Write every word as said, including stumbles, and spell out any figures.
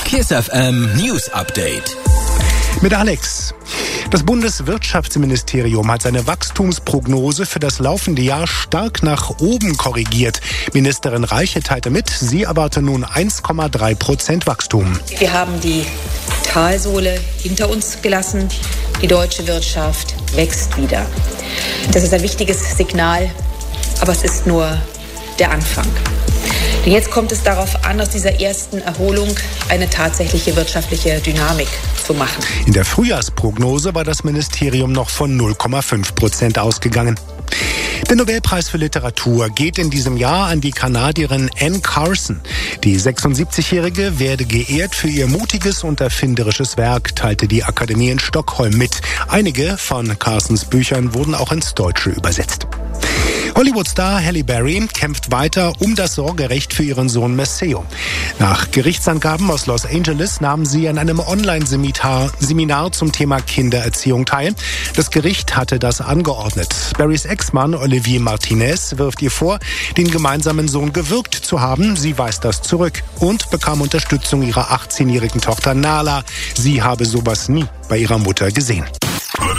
Kiss F M News Update. Mit Alex. Das Bundeswirtschaftsministerium hat seine Wachstumsprognose für das laufende Jahr stark nach oben korrigiert. Ministerin Reiche teilte mit, sie erwarte nun eins Komma drei Prozent Wachstum. Wir haben die Talsohle hinter uns gelassen. Die deutsche Wirtschaft wächst wieder. Das ist ein wichtiges Signal, aber es ist nur der Anfang. Denn jetzt kommt es darauf an, aus dieser ersten Erholung eine tatsächliche wirtschaftliche Dynamik zu machen. In der Frühjahrsprognose war das Ministerium noch von null Komma fünf Prozent ausgegangen. Der Nobelpreis für Literatur geht in diesem Jahr an die Kanadierin Anne Carson. Die sechsundsiebzigjährige werde geehrt für ihr mutiges und erfinderisches Werk, teilte die Akademie in Stockholm mit. Einige von Carsons Büchern wurden auch ins Deutsche übersetzt. Hollywood-Star Halle Berry kämpft weiter um das Sorgerecht für ihren Sohn Maceo. Nach Gerichtsangaben aus Los Angeles nahm sie an einem Online-Seminar Seminar zum Thema Kindererziehung teil. Das Gericht hatte das angeordnet. Berrys Ex-Mann Olivier Martinez wirft ihr vor, den gemeinsamen Sohn gewürgt zu haben. Sie weist das zurück und bekam Unterstützung ihrer achtzehnjährigen Tochter Nala. Sie habe sowas nie bei ihrer Mutter gesehen.